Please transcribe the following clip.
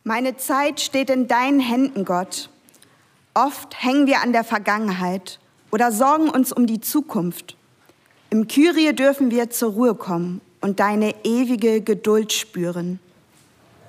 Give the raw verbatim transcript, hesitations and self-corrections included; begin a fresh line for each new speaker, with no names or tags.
Meine Zeit steht in deinen Händen, Gott. Oft hängen wir an der Vergangenheit oder sorgen uns um die Zukunft. Im Kyrie dürfen wir zur Ruhe kommen und deine ewige Geduld spüren.